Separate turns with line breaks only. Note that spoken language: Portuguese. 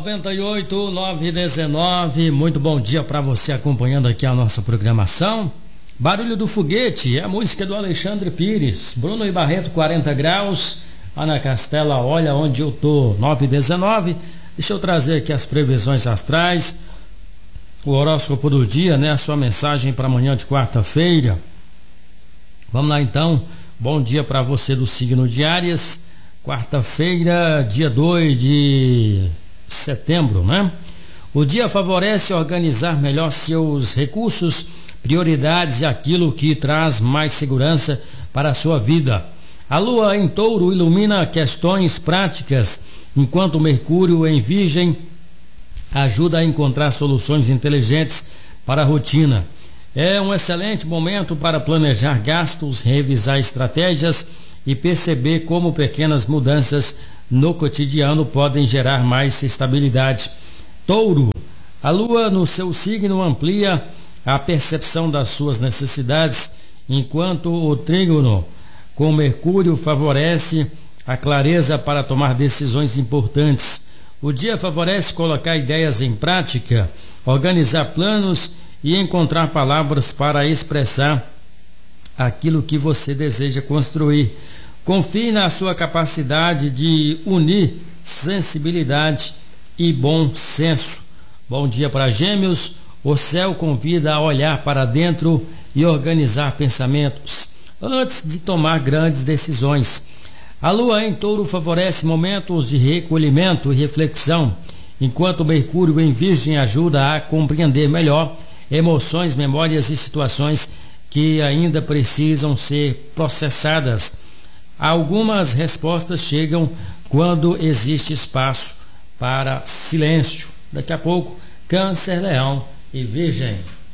98 919, muito bom dia para você acompanhando aqui a nossa programação. Barulho do Foguete, é a música do Alexandre Pires. Bruno e Barreto, 40 graus. Ana Castela, olha onde eu tô, 919. Deixa eu trazer aqui as previsões astrais, o horóscopo do dia, né? A sua mensagem para amanhã de quarta-feira. Vamos lá então, bom dia para você do signo de Áries. Quarta-feira, dia 2 de setembro, né? O dia favorece organizar melhor seus recursos, prioridades e aquilo que traz mais segurança para a sua vida. A lua em Touro ilumina questões práticas, enquanto Mercúrio em Virgem ajuda a encontrar soluções inteligentes para a rotina. É um excelente momento para planejar gastos, revisar estratégias e perceber como pequenas mudanças no cotidiano podem gerar mais estabilidade. Touro, a lua no seu signo amplia a percepção das suas necessidades, enquanto o trígono com Mercúrio favorece a clareza para tomar decisões importantes. O dia favorece colocar ideias em prática, organizar planos e encontrar palavras para expressar aquilo que você deseja construir. Confie na sua capacidade de unir sensibilidade e bom senso. Bom dia para Gêmeos. O céu convida a olhar para dentro e organizar pensamentos antes de tomar grandes decisões. A lua em Touro favorece momentos de recolhimento e reflexão, enquanto Mercúrio em Virgem ajuda a compreender melhor emoções, memórias e situações que ainda precisam ser processadas. Algumas respostas chegam quando existe espaço para silêncio. Daqui a pouco, Câncer, Leão e Virgem.